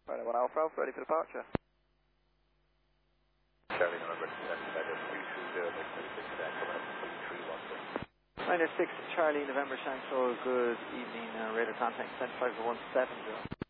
Friday 1 Alpha, ready for departure. Charlie November 320, coming up 316. Minor 6 Charlie November Shanksville, good evening, radar contact 75 to 170.